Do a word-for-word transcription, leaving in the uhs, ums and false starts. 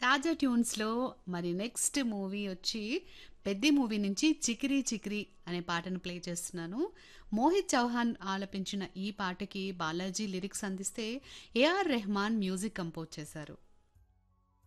తాజా ట్యూన్స్‌లో మరి next movie వచ్చి 'పెద్ది' మూవీ నుంచి 'చికిరి చికిరి' అనే పాటను ప్లే చేస్తున్నాను. మోహిత్ చౌహాన్ ఆలపించిన ఈ పాటకి బాలాజీ లిరిక్స్ అందిస్తే ఏఆర్ రెహమాన్ మ్యూజిక్ కంపోజ్ చేశారు.